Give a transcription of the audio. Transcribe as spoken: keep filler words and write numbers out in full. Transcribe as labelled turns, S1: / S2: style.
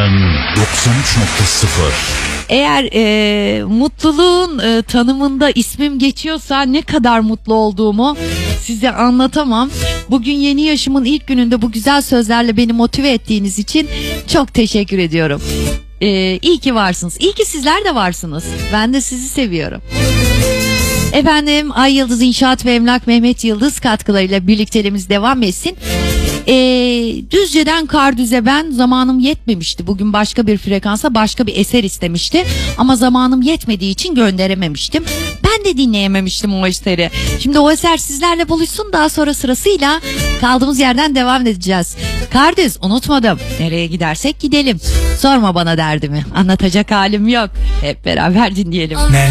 S1: F M doksan üç nokta sıfır.
S2: Eğer e, mutluluğun e, tanımında ismim geçiyorsa ne kadar mutlu olduğumu size anlatamam. Bugün yeni yaşımın ilk gününde bu güzel sözlerle beni motive ettiğiniz için çok teşekkür ediyorum. E, iyi ki varsınız. İyi ki sizler de varsınız. Ben de sizi seviyorum. Efendim, Ay Yıldız İnşaat ve Emlak Mehmet Yıldız katkılarıyla birlikteliğimiz devam etsin. Ee, Düzce'den Kardüz'e ben zamanım yetmemişti. Bugün başka bir frekansa başka bir eser istemişti. Ama zamanım yetmediği için gönderememiştim. Ben de dinleyememiştim o eseri. Şimdi o eser sizlerle buluşsun, daha sonra sırasıyla kaldığımız yerden devam edeceğiz. Kardüz, unutmadım. Nereye gidersek gidelim. Sorma bana derdimi. Anlatacak halim yok. Hep beraber dinleyelim.
S1: Ne?